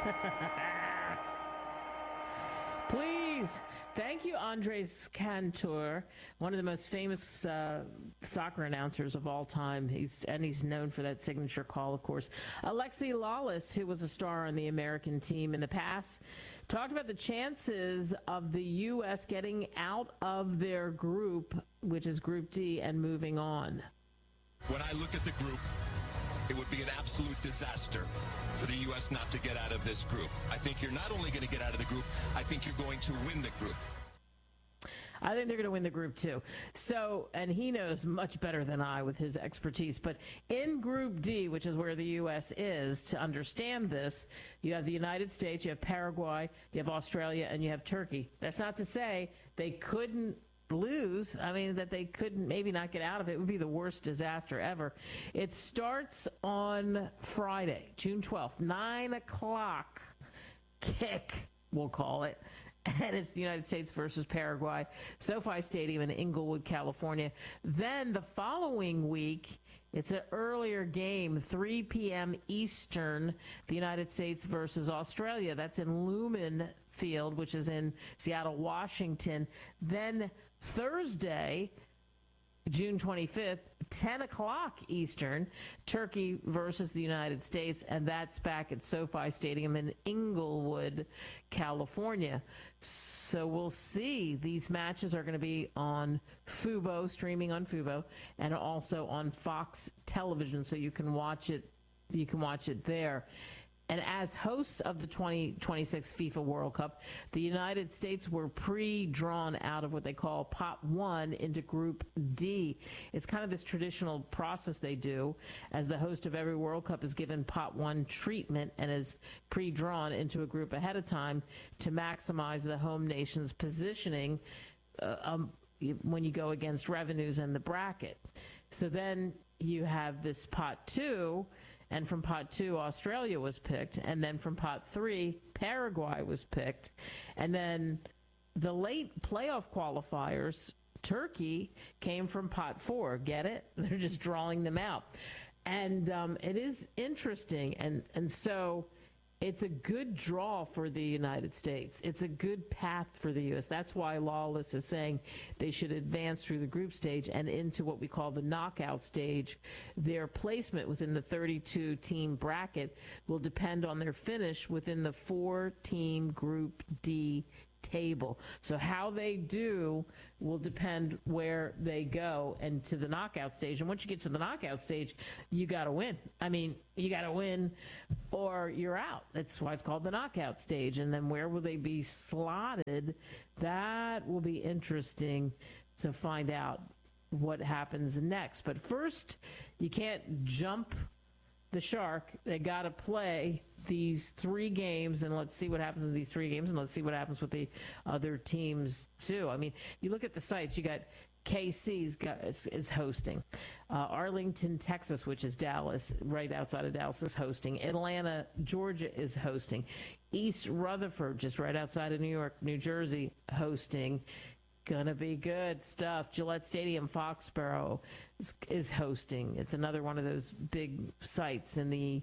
Please. Thank you, Andres Cantor, one of the most famous soccer announcers of all time. He's known for that signature call, of course. Alexi Lawless, who was a star on the American team in the past, talked about the chances of the U.S. getting out of their group, which is Group D, and moving on. When I look at the group, it would be an absolute disaster for the U.S. not to get out of this group. I think you're not only going to get out of the group, I think you're going to win the group. I think they're going to win the group, too. So, and he knows much better than I with his expertise. But in Group D, which is where the U.S. is, to understand this, you have the United States, you have Paraguay, you have Australia, and you have Turkey. That's not to say they couldn't lose. I mean, that they couldn't maybe not get out of it. It would be the worst disaster ever. It starts on Friday, June 12th, 9 o'clock kick, we'll call it. And it's the United States versus Paraguay, SoFi Stadium in Inglewood, California. Then the following week, it's an earlier game, 3 p.m. Eastern, the United States versus Australia. That's in Lumen Field, which is in Seattle, Washington. Then Thursday, June 25th, 10 o'clock Eastern, Turkey versus the United States, and that's back at SoFi Stadium in Inglewood, California. So we'll see. These matches are going to be on Fubo, streaming on Fubo, and also on Fox Television, so you can watch it. You can watch it there. And as hosts of the 2026 FIFA World Cup, the United States were pre-drawn out of what they call Pot 1 into Group D. It's kind of this traditional process they do, as the host of every World Cup is given Pot 1 treatment and is pre-drawn into a group ahead of time to maximize the home nation's positioning when you go against revenues and the bracket. So then you have this Pot 2, and from Pot 2, Australia was picked. And then from Pot 3, Paraguay was picked. And then the late playoff qualifiers, Turkey, came from Pot 4. Get it? They're just drawing them out. And it is interesting. And so it's a good draw for the United States. It's a good path for the U.S. That's why Lawless is saying they should advance through the group stage and into what we call the knockout stage. Their placement within the 32-team bracket will depend on their finish within the 4-team Group D table. So how they do will depend where they go and to the knockout stage. And once you get to the knockout stage, you got to win. I mean, you got to win or you're out. That's why it's called the knockout stage. And then where will they be slotted? That will be interesting to find out what happens next. But first, you can't jump the shark. They got to play these 3 games, and let's see what happens in these 3 games, and let's see what happens with the other teams too. I mean, you look at the sites. You got KC is hosting. Arlington, Texas, which is Dallas, right outside of Dallas, is hosting. Atlanta, Georgia is hosting. East Rutherford, just right outside of New York, New Jersey, hosting. Gonna be good stuff. Gillette Stadium, Foxborough is hosting. It's another one of those big sites in the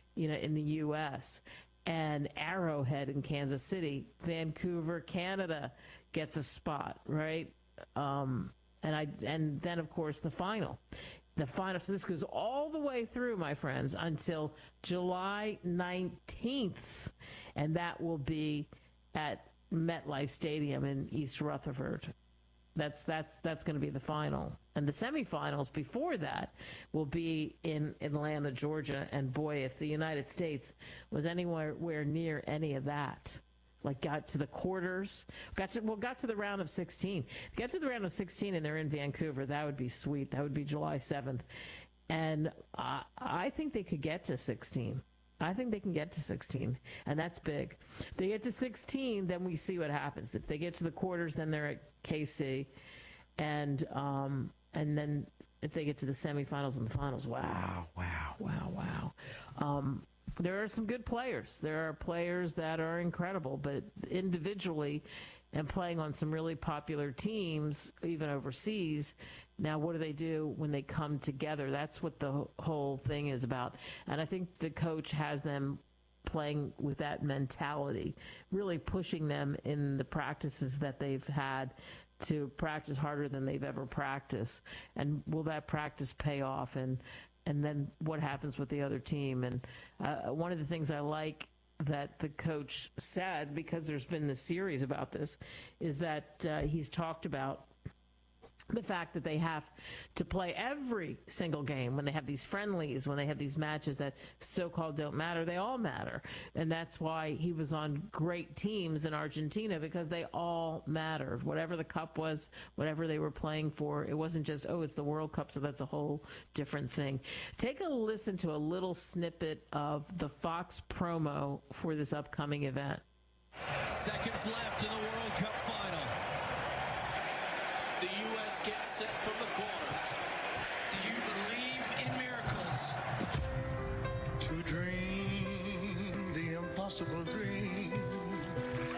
U.S. And Arrowhead in Kansas City, Vancouver, Canada gets a spot, right? And then of course the final. So this goes all the way through, my friends, until July 19th, and that will be at MetLife Stadium in East Rutherford. That's going to be the final. And the semifinals before that will be in Atlanta, Georgia. And boy, if the United States was anywhere near any of that, like got to the quarters, got to the round of 16. Get to the round of 16 and they're in Vancouver, that would be sweet. That would be July 7th. And I think they could get to 16. I think they can get to 16, and that's big. If they get to 16, then we see what happens. If they get to the quarters, then they're at KC, and then if they get to the semifinals and the finals, wow. There are some good players. There are players that are incredible, but individually and playing on some really popular teams, even overseas. Now, what do they do when they come together? That's what the whole thing is about. And I think the coach has them playing with that mentality, really pushing them in the practices that they've had to practice harder than they've ever practiced. And will that practice pay off? And then what happens with the other team? And one of the things I like that the coach said, because there's been this series about this, is that he's talked about the fact that they have to play every single game when they have these friendlies, when they have these matches that so-called don't matter. They all matter. And that's why he was on great teams in Argentina, because they all mattered. Whatever the cup was, whatever they were playing for, it wasn't just, oh, it's the World Cup, so that's a whole different thing. Take a listen to a little snippet of the Fox promo for this upcoming event. Seconds left in the World Cup final. The U.S. gets set from the corner. Do you believe in miracles? To dream the impossible dream.